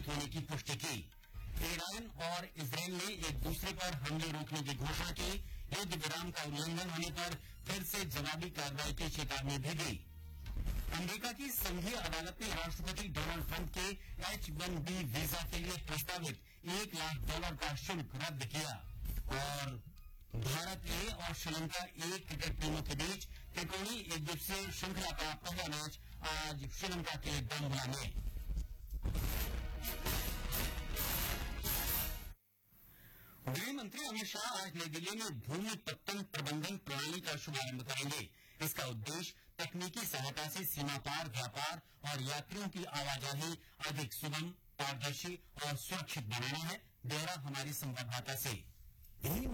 होने की पुष्टि की। ईरान और इसराइल ने एक दूसरे पर हमले रोकने की घोषणा की। युद्ध विराम का उल्लंघन होने पर फिर से जवाबी कार्रवाई की चेतावनी भी दी। अमेरिका की संघीय अदालत ने राष्ट्रपति डोनाल्ड ट्रंप के H-1B वीजा के लिए प्रस्तावित $1 लाख का शुल्क रद्द किया। और भारत ए और श्रीलंका ए क्रिकेट टीमों के बीच त्रिकोणीय एक दिवसीय श्रृंखला का पहला मैच आज श्रीलंका के बांद्रा में। गृह मंत्री अमित शाह आज नई दिल्ली में भूमि पत्तन प्रबंधन प्रणाली का शुभारंभ करेंगे। इसका उद्देश्य तकनीकी सहायता से सीमा पार व्यापार और यात्रियों की आवाजाही अधिक सुगम, पारदर्शी और सुरक्षित बनाना है। ब्यौरा हमारी संवाददाता से।